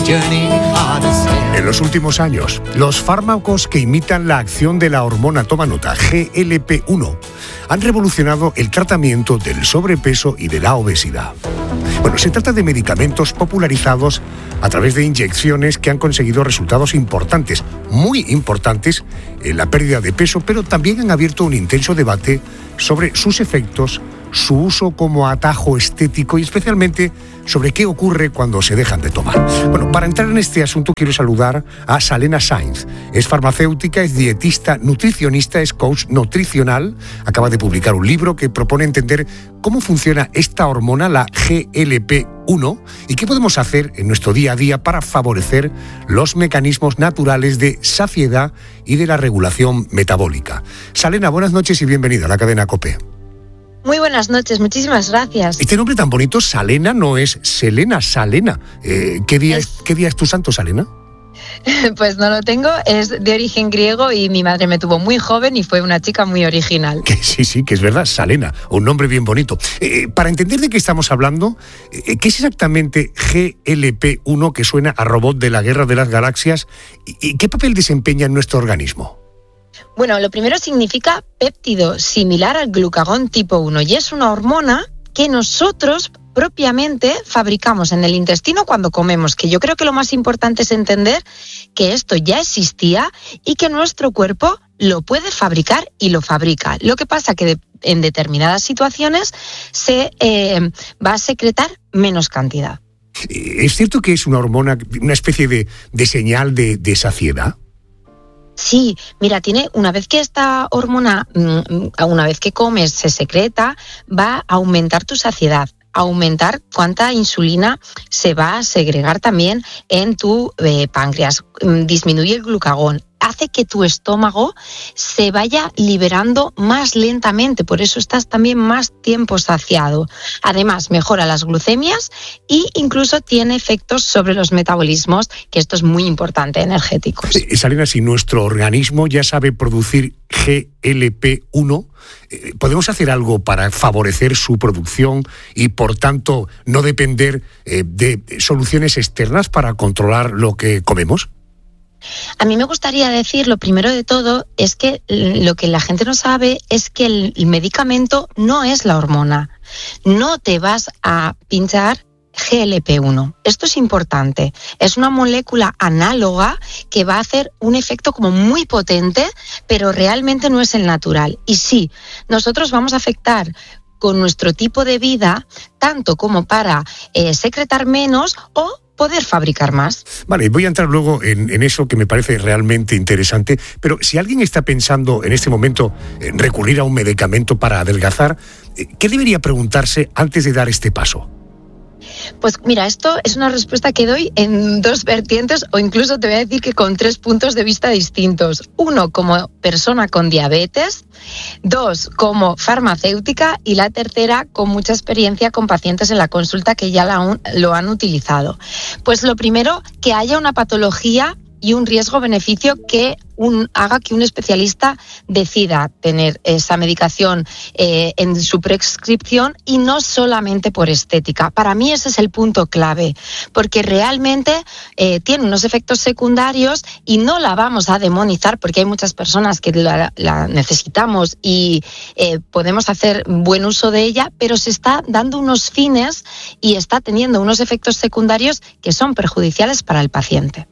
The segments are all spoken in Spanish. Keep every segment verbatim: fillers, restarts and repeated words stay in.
En los últimos años, los fármacos que imitan la acción de la hormona, toma nota, G L P uno, han revolucionado el tratamiento del sobrepeso y de la obesidad. Bueno, se trata de medicamentos popularizados a través de inyecciones que han conseguido resultados importantes, muy importantes, en la pérdida de peso, pero también han abierto un intenso debate sobre sus efectos, su uso como atajo estético y especialmente sobre qué ocurre cuando se dejan de tomar. Bueno, para entrar en este asunto quiero saludar a Salena Sainz. Es farmacéutica, es dietista, nutricionista, es coach nutricional. Acaba de publicar un libro que propone entender cómo funciona esta hormona, la G L P uno, y qué podemos hacer en nuestro día a día para favorecer los mecanismos naturales de saciedad y de la regulación metabólica. Salena, buenas noches y bienvenida a la cadena COPE. Muy buenas noches, muchísimas gracias. Este nombre tan bonito, Salena, no es Selena, Salena. Eh, ¿qué, día es... ¿Qué día es tu santo, Salena? Pues no lo tengo, es de origen griego y mi madre me tuvo muy joven y fue una chica muy original. Que sí, sí, que es verdad, Salena, un nombre bien bonito. Eh, para entender de qué estamos hablando, eh, ¿qué es exactamente G L P uno, que suena a robot de la Guerra de las Galaxias, y, y qué papel desempeña en nuestro organismo? Bueno, lo primero significa péptido, similar al glucagón tipo uno, y es una hormona que nosotros propiamente fabricamos en el intestino cuando comemos, que yo creo que lo más importante es entender que esto ya existía y que nuestro cuerpo lo puede fabricar y lo fabrica. Lo que pasa que de, en determinadas situaciones se eh, va a secretar menos cantidad. ¿Es cierto que es una hormona, una especie de, de señal de, de saciedad? Sí, mira, tiene una vez que esta hormona, una vez que comes, se secreta, va a aumentar tu saciedad, aumentar cuánta insulina se va a segregar también en tu eh, páncreas, disminuye el glucagón, hace que tu estómago se vaya liberando más lentamente, por eso estás también más tiempo saciado. Además, mejora las glucemias e incluso tiene efectos sobre los metabolismos, que esto es muy importante, energéticos. Eh, Salena, si nuestro organismo ya sabe producir G L P uno, eh, ¿podemos hacer algo para favorecer su producción y, por tanto, no depender eh, de soluciones externas para controlar lo que comemos? A mí me gustaría decir, lo primero de todo, es que lo que la gente no sabe es que el medicamento no es la hormona. No te vas a pinchar G L P uno. Esto es importante. Es una molécula análoga que va a hacer un efecto como muy potente, pero realmente no es el natural. Y sí, nosotros vamos a afectar con nuestro tipo de vida, tanto como para eh, secretar menos o poder fabricar más. Vale, voy a entrar luego en, en eso que me parece realmente interesante, pero si alguien está pensando en este momento en recurrir a un medicamento para adelgazar, ¿qué debería preguntarse antes de dar este paso? Pues mira, esto es una respuesta que doy en dos vertientes, o incluso te voy a decir que con tres puntos de vista distintos. Uno, como persona con diabetes; dos, como farmacéutica; y la tercera, con mucha experiencia con pacientes en la consulta que ya la, lo han utilizado. Pues lo primero, que haya una patología y un riesgo-beneficio que un, haga que un especialista decida tener esa medicación eh, en su prescripción, y no solamente por estética. Para mí ese es el punto clave, porque realmente eh, tiene unos efectos secundarios y no la vamos a demonizar, porque hay muchas personas que la, la necesitamos y eh, podemos hacer buen uso de ella, pero se está dando unos fines y está teniendo unos efectos secundarios que son perjudiciales para el paciente.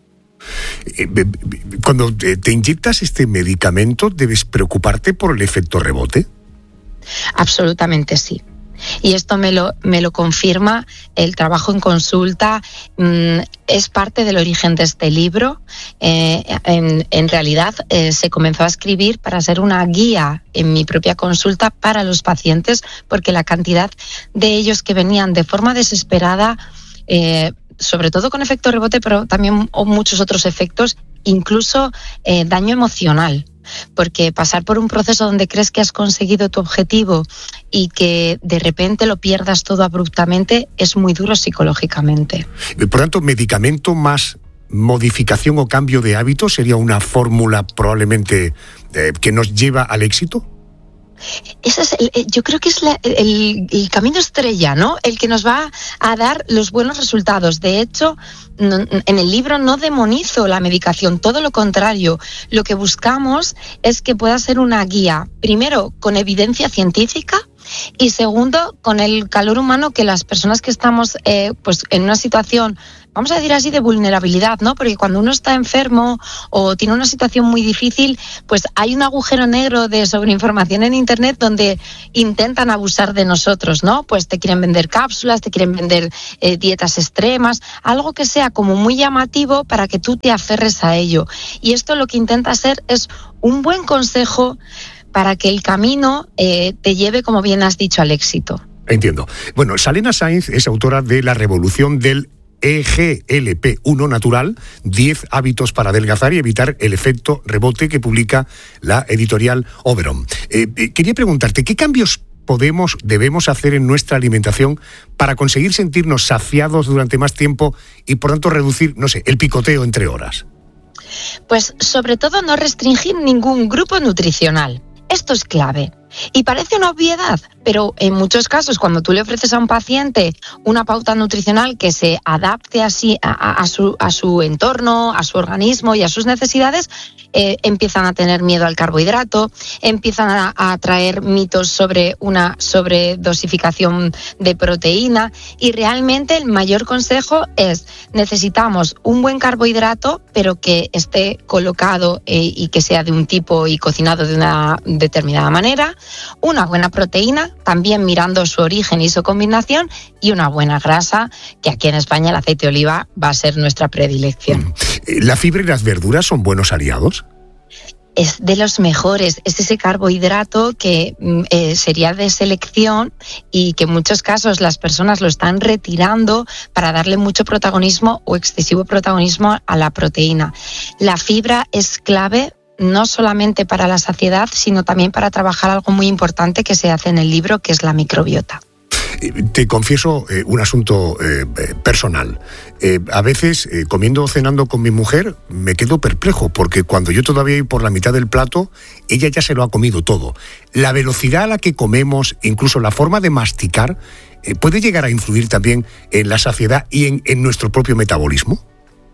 Cuando te inyectas este medicamento, ¿debes preocuparte por el efecto rebote? Absolutamente sí. Y esto me lo, me lo confirma el trabajo en consulta. Mm, es parte del origen de este libro. Eh, en, en realidad eh, se comenzó a escribir para ser una guía en mi propia consulta para los pacientes, porque la cantidad de ellos que venían de forma desesperada, eh, sobre todo con efecto rebote, pero también muchos otros efectos, incluso eh, daño emocional, porque pasar por un proceso donde crees que has conseguido tu objetivo y que de repente lo pierdas todo abruptamente es muy duro psicológicamente. Por tanto, medicamento más modificación o cambio de hábitos sería una fórmula probablemente eh, que nos lleva al éxito. Ese es el, yo creo que es la, el, el camino estrella, ¿no? El que nos va a dar los buenos resultados. De hecho, no, en el libro no demonizo la medicación, todo lo contrario. Lo que buscamos es que pueda ser una guía, primero, con evidencia científica, y segundo, con el calor humano que las personas que estamos eh, pues en una situación, vamos a decir así, de vulnerabilidad, ¿no? Porque cuando uno está enfermo o tiene una situación muy difícil, pues hay un agujero negro de sobreinformación en Internet donde intentan abusar de nosotros, ¿no? Pues te quieren vender cápsulas, te quieren vender eh, dietas extremas, algo que sea como muy llamativo para que tú te aferres a ello. Y esto lo que intenta hacer es un buen consejo para que el camino eh, te lleve, como bien has dicho, al éxito. Entiendo. Bueno, Salena Sainz es autora de La revolución del E G L P uno natural, diez hábitos para adelgazar y evitar el efecto rebote, que publica la editorial Oberon. Eh, eh, quería preguntarte, ¿qué cambios podemos, debemos hacer en nuestra alimentación para conseguir sentirnos saciados durante más tiempo y, por tanto, reducir, no sé, el picoteo entre horas? Pues, sobre todo, no restringir ningún grupo nutricional. Esto es clave. Y parece una obviedad, pero en muchos casos, cuando tú le ofreces a un paciente una pauta nutricional que se adapte así a, a, a, su, a su entorno, a su organismo y a sus necesidades, eh, empiezan a tener miedo al carbohidrato, empiezan a, a traer mitos sobre una sobredosificación de proteína, y realmente el mayor consejo es: necesitamos un buen carbohidrato, pero que esté colocado eh, y que sea de un tipo y cocinado de una determinada manera, una buena proteína, también mirando su origen y su combinación, y una buena grasa, que aquí en España el aceite de oliva va a ser nuestra predilección. ¿La fibra y las verduras son buenos aliados? Es de los mejores, es ese carbohidrato que eh, sería de selección y que en muchos casos las personas lo están retirando para darle mucho protagonismo o excesivo protagonismo a la proteína. La fibra es clave, no solamente para la saciedad, sino también para trabajar algo muy importante que se hace en el libro, que es la microbiota. Te confieso eh, un asunto eh, personal. Eh, a veces, eh, comiendo o cenando con mi mujer, me quedo perplejo, porque cuando yo todavía voy por la mitad del plato, ella ya se lo ha comido todo. La velocidad a la que comemos, incluso la forma de masticar, eh, puede llegar a influir también en la saciedad y en, en nuestro propio metabolismo.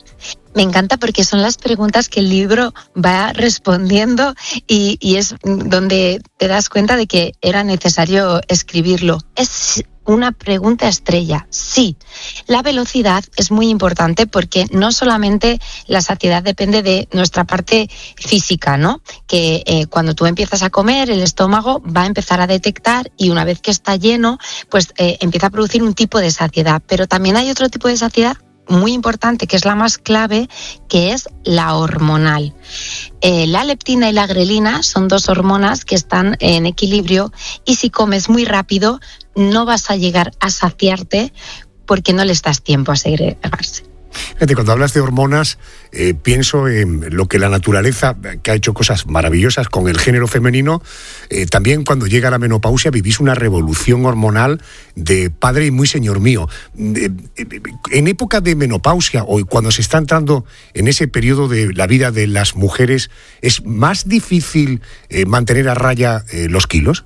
Me encanta, porque son las preguntas que el libro va respondiendo y, y es donde te das cuenta de que era necesario escribirlo. Es una pregunta estrella. Sí, la velocidad es muy importante, porque no solamente la saciedad depende de nuestra parte física, ¿no? Que eh, cuando tú empiezas a comer, el estómago va a empezar a detectar, y una vez que está lleno, pues eh, empieza a producir un tipo de saciedad. Pero también hay otro tipo de saciedad muy importante, que es la más clave, que es la hormonal. Eh, la leptina y la grelina son dos hormonas que están en equilibrio, y si comes muy rápido no vas a llegar a saciarte, porque no les das tiempo a segregarse. Fíjate, cuando hablas de hormonas, eh, pienso en lo que la naturaleza, que ha hecho cosas maravillosas con el género femenino, eh, también cuando llega la menopausia vivís una revolución hormonal de padre y muy señor mío. Eh, eh, en época de menopausia, o cuando se está entrando en ese periodo de la vida de las mujeres, ¿es más difícil eh, mantener a raya eh, los kilos?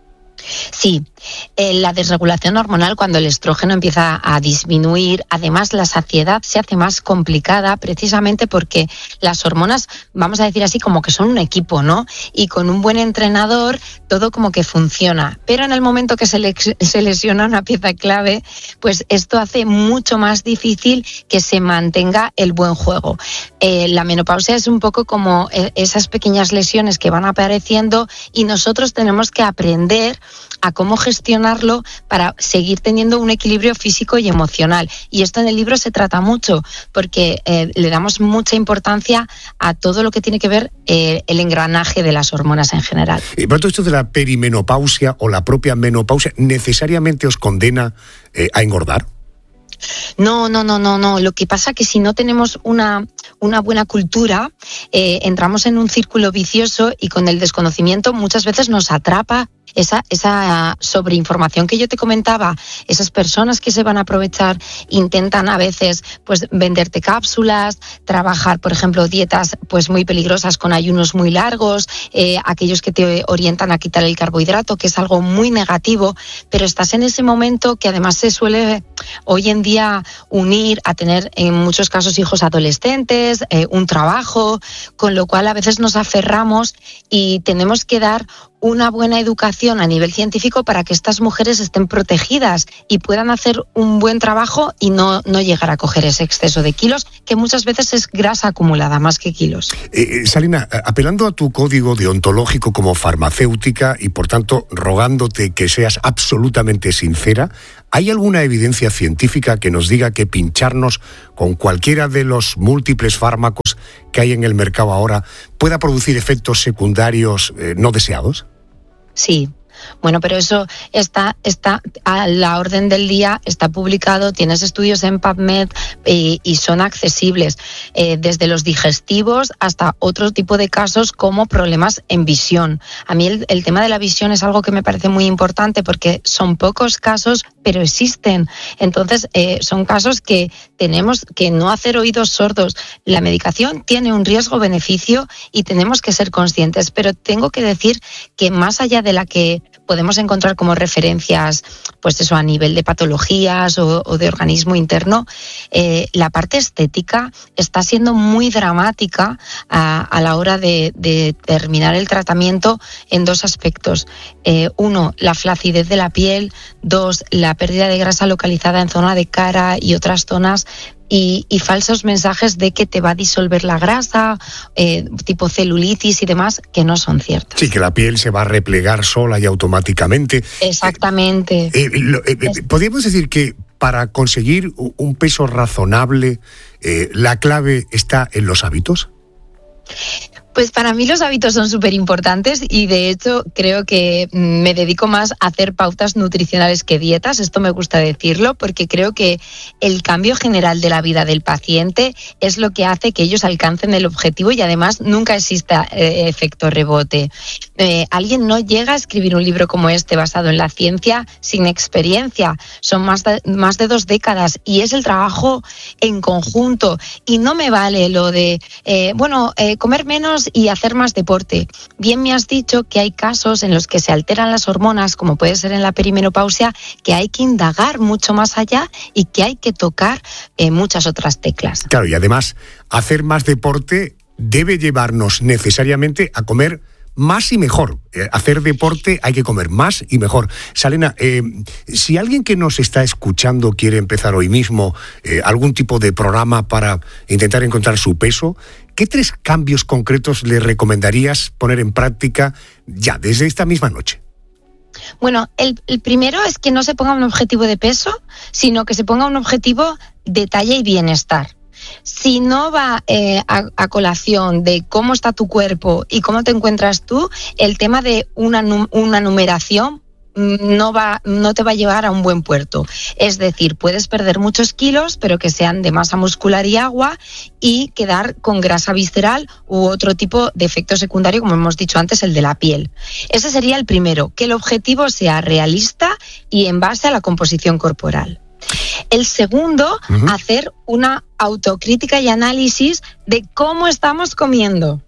Sí, eh, la desregulación hormonal, cuando el estrógeno empieza a disminuir, además la saciedad se hace más complicada, precisamente porque las hormonas, vamos a decir así, como que son un equipo, ¿no? Y con un buen entrenador todo como que funciona, pero en el momento que se, le, se lesiona una pieza clave, pues esto hace mucho más difícil que se mantenga el buen juego. Eh, la menopausia es un poco como esas pequeñas lesiones que van apareciendo, y nosotros tenemos que aprender a cómo gestionarlo para seguir teniendo un equilibrio físico y emocional. Y esto en el libro se trata mucho, porque eh, le damos mucha importancia a todo lo que tiene que ver eh, el engranaje de las hormonas en general. Y por todo esto de la perimenopausia o la propia menopausia, ¿necesariamente os condena eh, a engordar? No, no, no, no, no. Lo que pasa es que si no tenemos una, una buena cultura, eh, entramos en un círculo vicioso, y con el desconocimiento muchas veces nos atrapa esa, esa sobreinformación que yo te comentaba, esas personas que se van a aprovechar intentan a veces pues venderte cápsulas, trabajar, por ejemplo, dietas pues muy peligrosas con ayunos muy largos, eh, aquellos que te orientan a quitar el carbohidrato, que es algo muy negativo, pero estás en ese momento que además se suele hoy en día unir a tener en muchos casos hijos adolescentes, eh, un trabajo, con lo cual a veces nos aferramos y tenemos que dar una buena educación a nivel científico para que estas mujeres estén protegidas y puedan hacer un buen trabajo y no, no llegar a coger ese exceso de kilos, que muchas veces es grasa acumulada más que kilos. Eh, Salina, apelando a tu código deontológico como farmacéutica y por tanto rogándote que seas absolutamente sincera, ¿hay alguna evidencia científica que nos diga que pincharnos con cualquiera de los múltiples fármacos que hay en el mercado ahora pueda producir efectos secundarios eh, no deseados? Sí. Bueno, pero eso está, está a la orden del día, está publicado, tienes estudios en PubMed y, y son accesibles, eh, desde los digestivos hasta otro tipo de casos como problemas en visión. A mí el, el tema de la visión es algo que me parece muy importante porque son pocos casos, pero existen. Entonces, eh, son casos que tenemos que no hacer oídos sordos. La medicación tiene un riesgo-beneficio y tenemos que ser conscientes, pero tengo que decir que más allá de la que podemos encontrar como referencias, pues eso, a nivel de patologías o, o de organismo interno, eh, la parte estética está siendo muy dramática a, a la hora de, de terminar el tratamiento en dos aspectos. Eh, uno, la flacidez de la piel. Dos, la pérdida de grasa localizada en zona de cara y otras zonas. Y, y falsos mensajes de que te va a disolver la grasa, eh, tipo celulitis y demás, que no son ciertos. Sí, que la piel se va a replegar sola y automáticamente. Exactamente. Eh, eh, lo, eh, eh, ¿Podríamos decir que para conseguir un peso razonable, eh, la clave está en los hábitos? Pues para mí los hábitos son súper importantes y de hecho creo que me dedico más a hacer pautas nutricionales que dietas, esto me gusta decirlo, porque creo que el cambio general de la vida del paciente es lo que hace que ellos alcancen el objetivo y además nunca exista eh, efecto rebote. Eh, alguien no llega a escribir un libro como este basado en la ciencia sin experiencia, son más de, más de dos décadas y es el trabajo en conjunto y no me vale lo de, eh, bueno, eh, comer menos y hacer más deporte. Bien me has dicho que hay casos en los que se alteran las hormonas, como puede ser en la perimenopausia, que hay que indagar mucho más allá y que hay que tocar eh, muchas otras teclas. Claro, y además, hacer más deporte debe llevarnos necesariamente a comer más y mejor. Eh, hacer deporte hay que comer más y mejor. Salena, eh, si alguien que nos está escuchando quiere empezar hoy mismo eh, algún tipo de programa para intentar encontrar su peso, ¿qué tres cambios concretos le recomendarías poner en práctica ya desde esta misma noche? Bueno, el, el primero es que no se ponga un objetivo de peso, sino que se ponga un objetivo de talla y bienestar. Si no va eh, a, a colación de cómo está tu cuerpo y cómo te encuentras tú, el tema de una, una numeración no va, no te va a llevar a un buen puerto. Es decir, puedes perder muchos kilos, pero que sean de masa muscular y agua y quedar con grasa visceral u otro tipo de efecto secundario, como hemos dicho antes, el de la piel. Ese sería el primero, que el objetivo sea realista y en base a la composición corporal. El segundo, uh-huh. hacer una autocrítica y análisis de cómo estamos comiendo.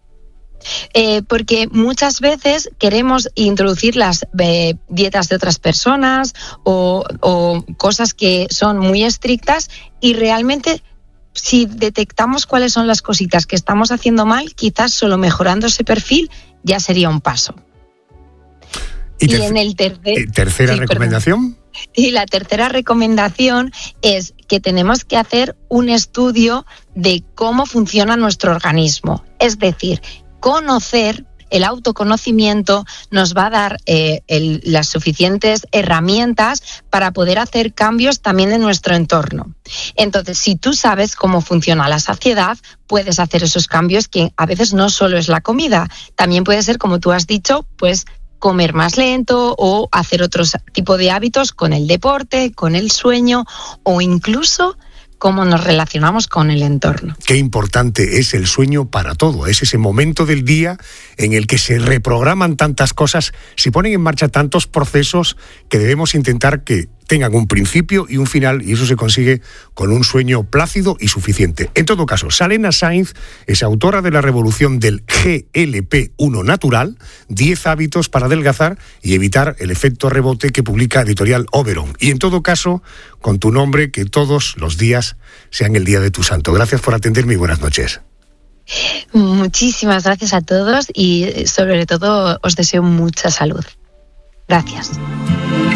Eh, porque muchas veces queremos introducir las eh, dietas de otras personas o, o cosas que son muy estrictas y realmente si detectamos cuáles son las cositas que estamos haciendo mal, quizás solo mejorando ese perfil ya sería un paso. Y, terc- y en el tercer, tercera sí, recomendación. Perdón. Y la tercera recomendación es que tenemos que hacer un estudio de cómo funciona nuestro organismo. Es decir, conocer, el autoconocimiento nos va a dar eh, el, las suficientes herramientas para poder hacer cambios también en nuestro entorno. Entonces, si tú sabes cómo funciona la saciedad, puedes hacer esos cambios que a veces no solo es la comida, también puede ser, como tú has dicho, pues comer más lento o hacer otro tipo de hábitos con el deporte, con el sueño o incluso cómo nos relacionamos con el entorno. Qué importante es el sueño para todo. Es ese momento del día en el que se reprograman tantas cosas, se ponen en marcha tantos procesos que debemos intentar que tengan un principio y un final, y eso se consigue con un sueño plácido y suficiente. En todo caso, Salena Sainz es autora de la revolución del G L P uno natural, diez hábitos para adelgazar y evitar el efecto rebote, que publica Editorial Oberon. Y en todo caso, con tu nombre, que todos los días sean el día de tu santo. Gracias por atenderme y buenas noches. Muchísimas gracias a todos y sobre todo os deseo mucha salud. Gracias.